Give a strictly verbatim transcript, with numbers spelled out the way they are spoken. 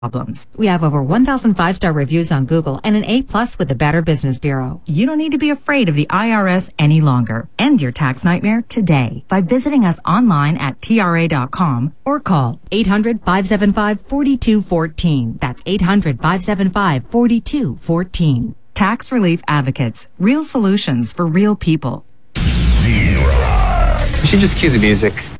problems. We have over one thousand five-star reviews on Google and an A-plus with the Better Business Bureau. You don't need to be afraid of the I R S any longer. End your tax nightmare today by visiting us online at T R A dot com or call eight hundred, five seven five, four two one four. That's eight hundred, five seven five, four two one four. Tax Relief Advocates. Real solutions for real people. You should just cue the music.